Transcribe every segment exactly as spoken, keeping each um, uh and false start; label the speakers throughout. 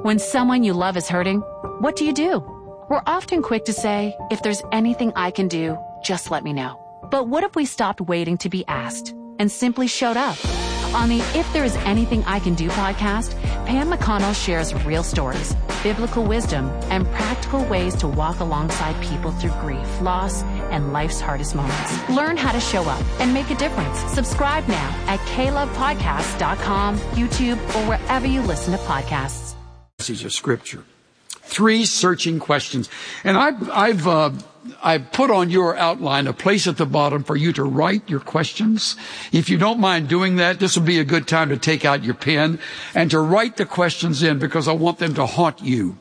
Speaker 1: When someone you love is hurting, what do you do? We're often quick to say, if there's anything I can do, just let me know. But what if we stopped waiting to be asked and simply showed up? On the If There Is Anything I Can Do podcast, Pam McConnell shares real stories, biblical wisdom, and practical ways to walk alongside people through grief, loss, and life's hardest moments. Learn how to show up and make a difference. Subscribe now at k love podcast dot com, YouTube, or wherever you listen to podcasts.
Speaker 2: Passage of Scripture. Three searching questions. And I've, I've, uh, I've put on your outline a place at the bottom for you to write your questions. If you don't mind doing that, this will be a good time to take out your pen and to write the questions in, because I want them to haunt you.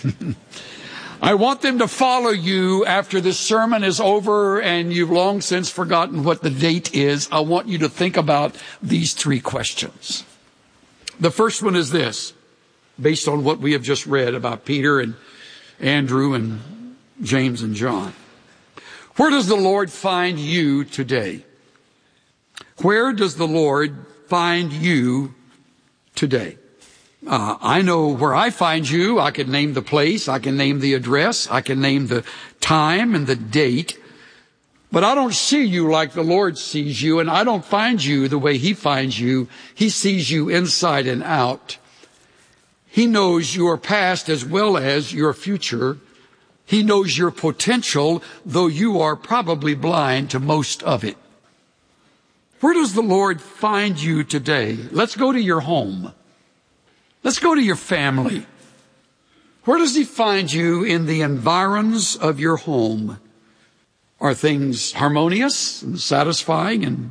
Speaker 2: I want them to follow you after this sermon is over and you've long since forgotten what the date is. I want you to think about these three questions. The first one is this, based on what we have just read about Peter and Andrew and James and John. Where does the Lord find you today? Where does the Lord find you today? Uh, I know where I find you. I can name the place. I can name the address. I can name the time and the date. But I don't see you like the Lord sees you, and I don't find you the way He finds you. He sees you inside and out. He knows your past as well as your future. He knows your potential, though you are probably blind to most of it. Where does the Lord find you today? Let's go to your home. Let's go to your family. Where does He find you in the environs of your home? Are things harmonious and satisfying, and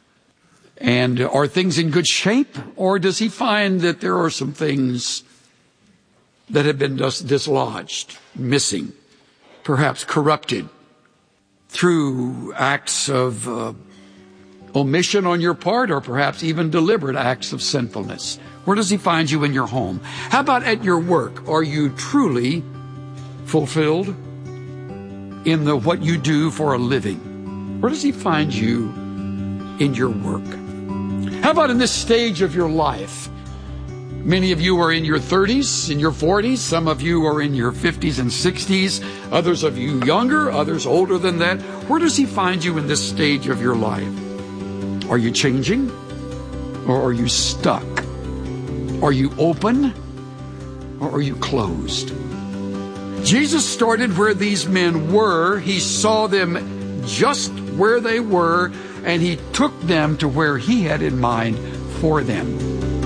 Speaker 2: and are things in good shape? Or does He find that there are some things that have been dis- dislodged, missing, perhaps corrupted through acts of uh, omission on your part, or perhaps even deliberate acts of sinfulness? Where does He find you in your home? How about at your work? Are you truly fulfilled in the what you do for a living? Where does He find you in your work? How about in this stage of your life? Many of you are in your thirties, in your forties. Some of you are in your fifties and sixties. Others of you younger, others older than that. Where does He find you in this stage of your life? Are you changing? Or are you stuck? Are you open? Or are you closed? Jesus started where these men were. He saw them just where they were, and He took them to where He had in mind for them.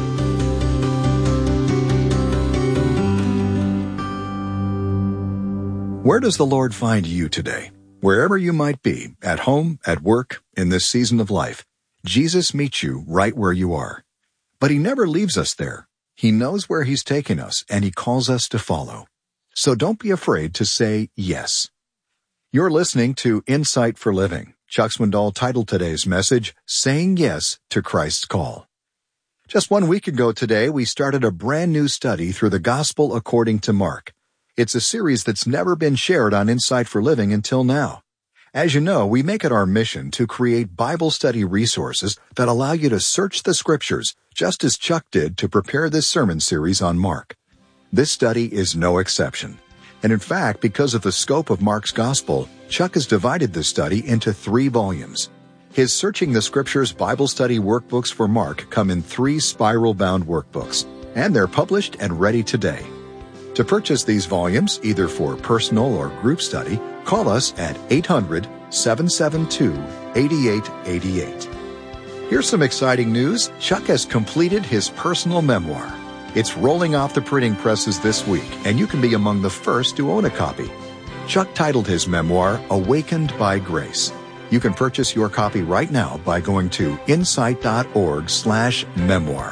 Speaker 3: Where does the Lord find you today? Wherever you might be, at home, at work, in this season of life, Jesus meets you right where you are. But He never leaves us there. He knows where He's taking us, and He calls us to follow. So don't be afraid to say yes. You're listening to Insight for Living. Chuck Swindoll titled today's message, Saying Yes to Christ's Call. Just one week ago today, we started a brand new study through the Gospel according to Mark. It's a series that's never been shared on Insight for Living until now. As you know, we make it our mission to create Bible study resources that allow you to search the Scriptures, just as Chuck did to prepare this sermon series on Mark. This study is no exception. And in fact, because of the scope of Mark's Gospel, Chuck has divided this study into three volumes. His Searching the Scriptures Bible Study workbooks for Mark come in three spiral-bound workbooks, and they're published and ready today. To purchase these volumes, either for personal or group study, call us at eight hundred, seven seven two, eight eight eight eight. Here's some exciting news. Chuck has completed his personal memoir. It's rolling off the printing presses this week, and you can be among the first to own a copy. Chuck titled his memoir, Awakened by Grace. You can purchase your copy right now by going to insight.org slash memoir.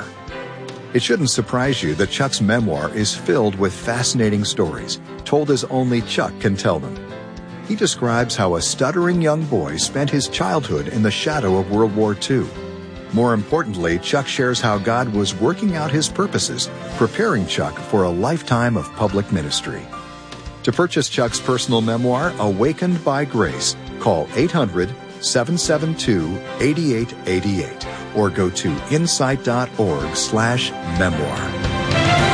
Speaker 3: It shouldn't surprise you that Chuck's memoir is filled with fascinating stories, told as only Chuck can tell them. He describes how a stuttering young boy spent his childhood in the shadow of World War Two. More importantly, Chuck shares how God was working out His purposes, preparing Chuck for a lifetime of public ministry. To purchase Chuck's personal memoir, Awakened by Grace, call eight hundred, seven seven two, eight eight eight eight or go to insight.org slash memoir.